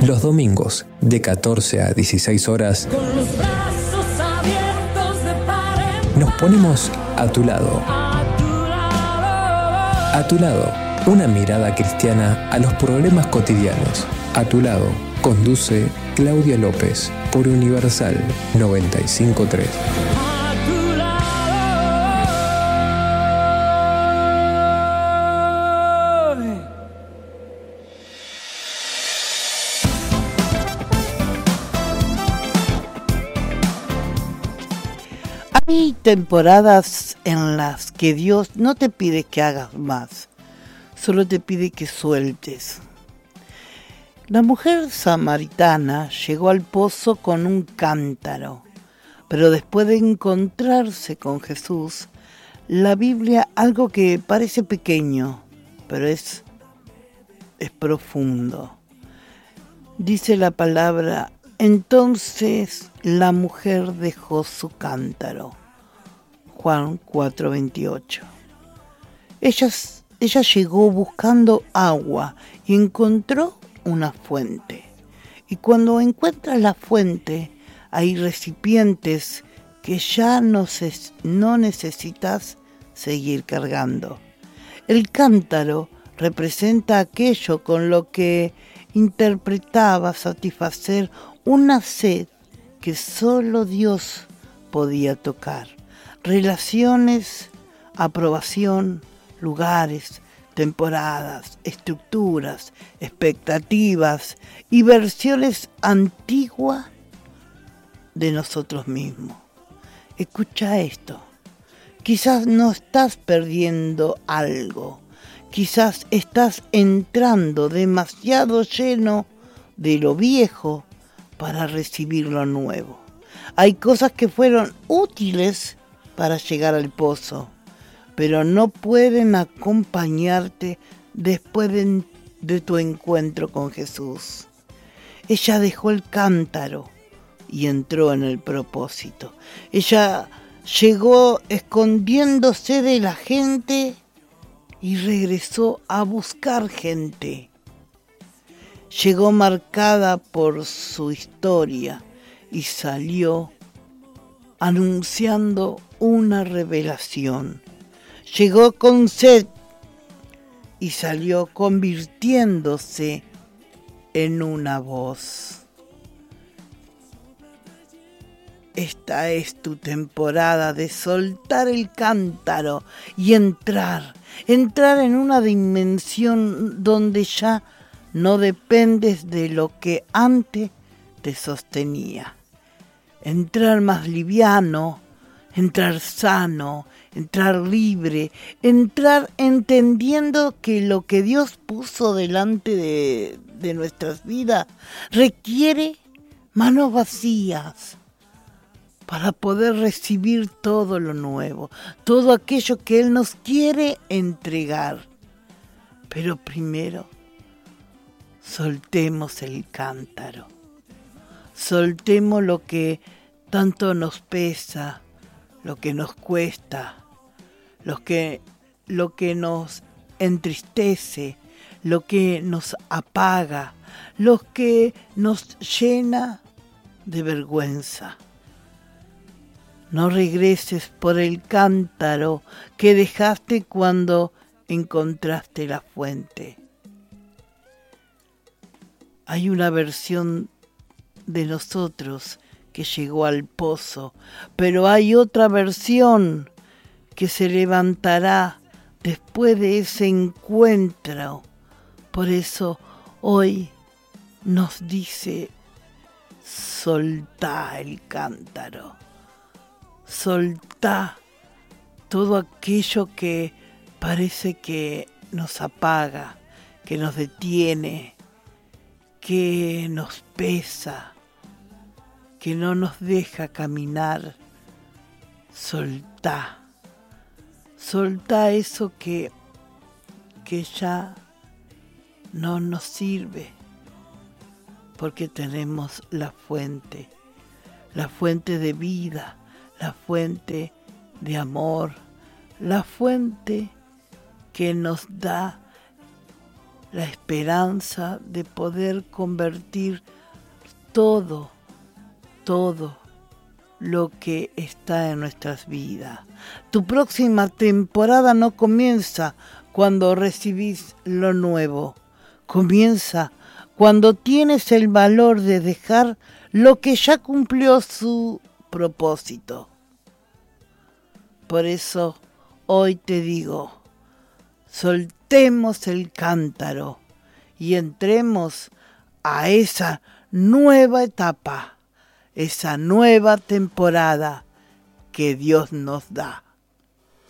Los domingos, de 14 a 16 horas, Con los brazos abiertos de par en par. nos ponemos a tu lado. A tu lado. A tu lado, una mirada cristiana a los problemas cotidianos. A tu lado, conduce Claudia López por Universal 95.3. A tu lado. Hay temporadas en las que Dios no te pide que hagas más, solo te pide que sueltes. La mujer samaritana llegó al pozo con un cántaro, pero después de encontrarse con Jesús, la Biblia, algo que parece pequeño, pero es profundo. Dice la palabra: entonces la mujer dejó su cántaro. Juan 4:28. Ella llegó buscando agua y encontró una fuente. Y cuando encuentras la fuente, hay recipientes que ya no necesitas seguir cargando. El cántaro representa aquello con lo que interpretaba satisfacer una sed que solo Dios podía tocar. Relaciones, aprobación, lugares, temporadas, estructuras, expectativas y versiones antiguas de nosotros mismos. Escucha esto. Quizás no estás perdiendo algo. Quizás estás entrando demasiado lleno de lo viejo para recibir lo nuevo. Hay cosas que fueron útiles para llegar al pozo, pero no pueden acompañarte después de tu encuentro con Jesús. Ella dejó el cántaro y entró en el propósito. Ella llegó escondiéndose de la gente y regresó a buscar gente. Llegó marcada por su historia y salió anunciando una revelación. Llegó con sed y salió convirtiéndose en una voz. Esta es tu temporada de soltar el cántaro y entrar en una dimensión donde ya no dependes de lo que antes te sostenía. Entrar más liviano, entrar sano, entrar libre, entrar entendiendo que lo que Dios puso delante de nuestras vidas requiere manos vacías para poder recibir todo lo nuevo, todo aquello que Él nos quiere entregar. Pero primero, soltemos el cántaro, soltemos lo que tanto nos pesa, lo que nos cuesta, lo que nos entristece, lo que nos apaga, lo que nos llena de vergüenza. No regreses por el cántaro que dejaste cuando encontraste la fuente. Hay una versión de nosotros que llegó al pozo, pero hay otra versión que se levantará después de ese encuentro. Por eso hoy nos dice: soltá el cántaro, soltá todo aquello que parece que nos apaga, que nos detiene, que nos pesa, que no nos deja caminar. Soltá eso que ya no nos sirve, porque tenemos la fuente de vida, la fuente de amor, la fuente que nos da la esperanza de poder convertir todo lo que está en nuestras vidas. Tu próxima temporada no comienza cuando recibís lo nuevo. Comienza cuando tienes el valor de dejar lo que ya cumplió su propósito. Por eso hoy te digo, soltemos el cántaro y entremos a esa nueva etapa, esa nueva temporada que Dios nos da.